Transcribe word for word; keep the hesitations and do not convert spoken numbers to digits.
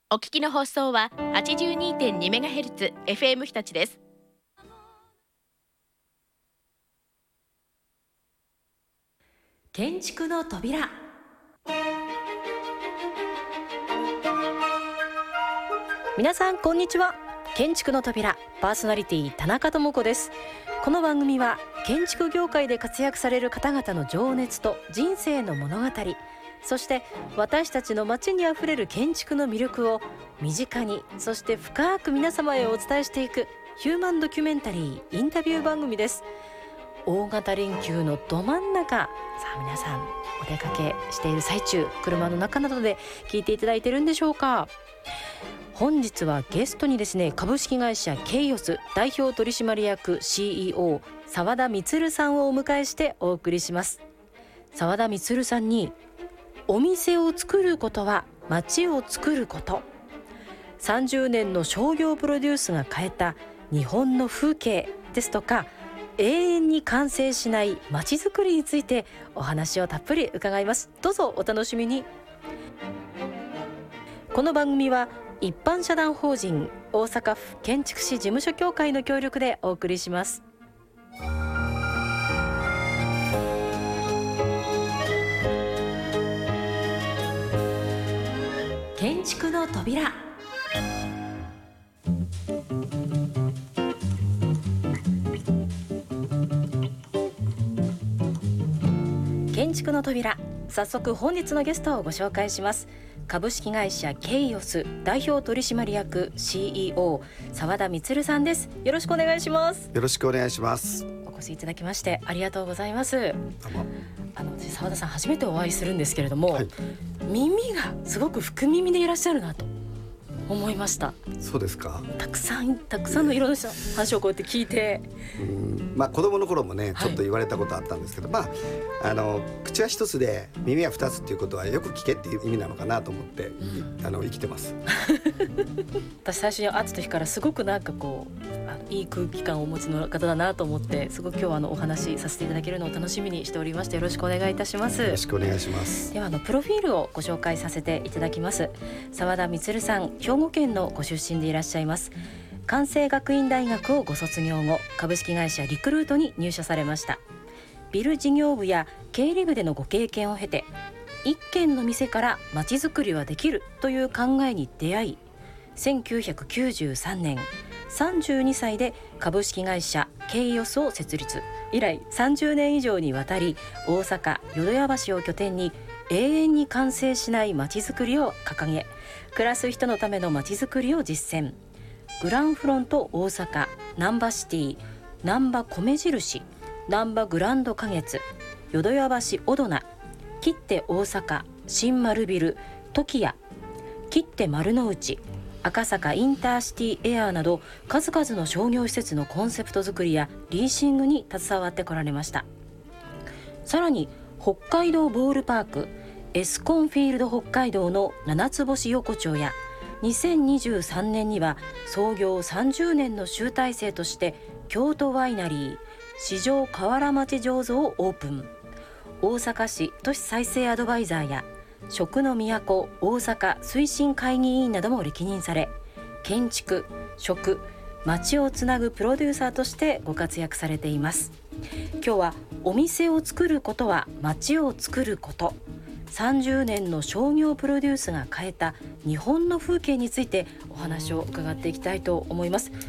お聞きの放送は はちじゅうにてんにメガヘルツ エフエム 日立です。 建築の扉。皆さんこんにちは。建築の扉パーソナリティ田中智子です。この番組は建築業界で活躍される方々の情熱と人生の物語、そして私たちの街にあふれる建築の魅力を身近に、そして深く皆様へお伝えしていくヒューマンドキュメンタリーインタビュー番組です。大型連休のど真ん中、さあ皆さんお出かけしている最中、車の中などで聞いていただいているんでしょうか。本日はゲストにですね、株式会社ケイオス代表取締役 シーイーオー 澤田充さんをお迎えしてお送りします。澤田充さんに、お店を作ることは街を作ること、さんじゅうねんの商業プロデュースが変えた日本の風景ですとか、永遠に完成しない街づくりについてお話をたっぷり伺います。どうぞお楽しみに。この番組は一般社団法人大阪府建築士事務所協会の協力でお送りします。建築の扉。建築の扉、早速本日のゲストをご紹介します。株式会社ケイオス代表取締役 シーイーオー 澤田充さんです。よろしくお願いします。 よろしくお願いします。 お越しいただきましてありがとうございます。 どうも。 あの澤田さん初めてお会いするんですけれども、 はい、 耳がすごく福耳でいらっしゃるなと思いました。 そうですか。 たくさんたくさんのいろんな話をこうやって聞いて、 うん、まあ子供の頃もねちょっと言われたことあったんですけど、はい、まああの口は一つで耳は二つっていうことはよく聞けっていう意味なのかなと思って、うん、あの生きてます私最初に会った時からすごくなんかこうあのいい空気感をお持ちの方だなと思って、すごく今日はあのお話しさせていただけるのを楽しみにしておりまして、よろしくお願いいたします。 よろしくお願いします。 ではあのプロフィールをご紹介させていただきます。澤田充さん、兵庫県のご出身でいらっしゃいます。関西学院大学をご卒業後、株式会社リクルートに入社されました。ビル事業部や経理部でのご経験を経て、一軒の店から街づくりはできるという考えに出会い、せんきゅうひゃくきゅうじゅうさんねんさんじゅうにさいで株式会社ケイオスを設立。以来さんじゅうねん以上にわたり、大阪淀屋橋を拠点に永遠に完成しない街づくりを掲げ、暮らす人のための街づくりを実践。グランフロント大阪、難波シティ、難波米印、難波グランド花月、淀屋橋オドナ、切手大阪、新丸ビル、時矢、切手丸の内、赤坂インターシティエアーなど数々の商業施設のコンセプト作りやリーシングに携わってこられました。さらに北海道ボールパーク、エスコンフィールド北海道の七つ星横丁や、にせんにじゅうさんねんには創業さんじゅうねんの集大成として京都ワイナリー四条河原町醸造をオープン。大阪市都市再生アドバイザーや食の都大阪推進会議員なども歴任され、建築、食、街をつなぐプロデューサーとしてご活躍されています。今日はお店を作ることは街を作ること、さんじゅうねんの商業プロデュースが変えた日本の風景についてお話を伺っていきたいと思います。